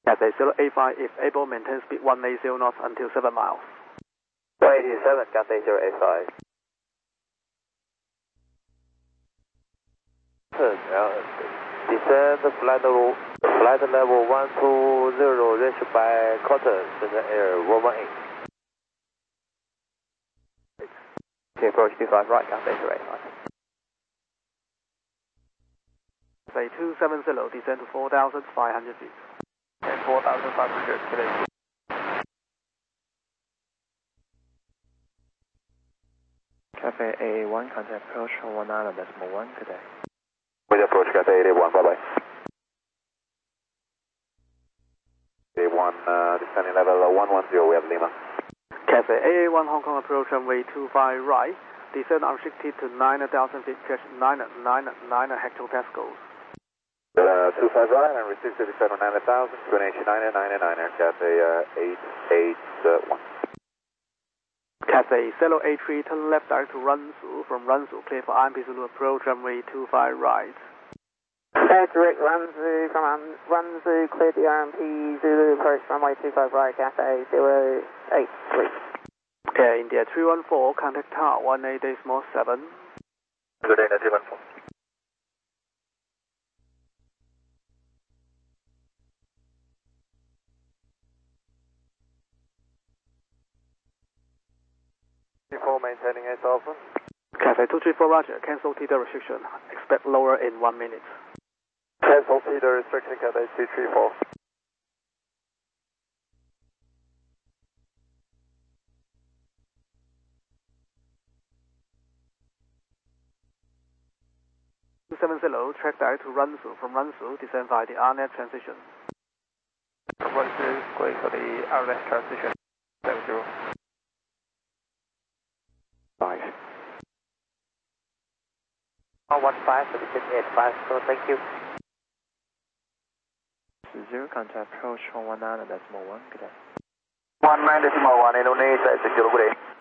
Cathay 085, if able, maintain speed 180 knots until 7 miles. 187, Cathay 085. Descend flight level 120, reached by Cotton, Shenzhen Air 118. Approach 25 right, Cathay 085. Cathay 270, descend to 4,500 feet. And 4,500, today. Cathay AA1, contact approach 19.1 today. With approach Cathay 81, bye bye. 81, descending level 110, we have Lima. Cathay AA1 Hong Kong approach runway 25 right, descend unrestricted to 9,000 feet, catch 999 hectopascals. 25 right and restricted descend on 9,000, 2999, Cathay 881. Cathay 083, turn left direct to Runsu, from Runsu clear for IMP Zulu approach runway 25 right. Direct Runsu from Runsu, clear the RMP Zulu approach runway 25 right, Cathay 083. Okay, India 314, contact tower 18.7. Good day, 314. Maintaining 8,000. Cathay 234, roger, cancel TDR restriction, expect lower in 1 minute. Cancel TDR restriction, Cathay 234. Track direct to Runsu, from Runsu descend via the RNet transition. Runsu, going for the RNet transition, 70. 5. 115, so this is 85, so thank you. 0, contact approach 19.1 today. 19.1, Indonesia, 60, good day.